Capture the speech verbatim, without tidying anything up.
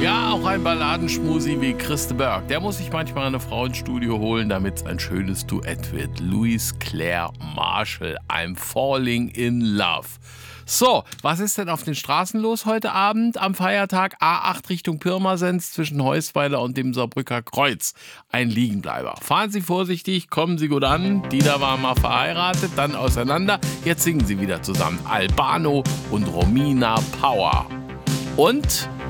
Ja, auch ein Balladenschmusi wie Christe Berg. Der muss sich manchmal eine Frau ins Studio holen, damit es ein schönes Duett wird. Louise Claire Marshall, I'm Falling in Love. So, was ist denn auf den Straßen los heute Abend am Feiertag? A acht Richtung Pirmasens zwischen Heusweiler und dem Saarbrücker Kreuz. Ein Liegenbleiber. Fahren Sie vorsichtig, kommen Sie gut an. Die da waren mal verheiratet, dann auseinander. Jetzt singen sie wieder zusammen. Albano und Romina Power. Und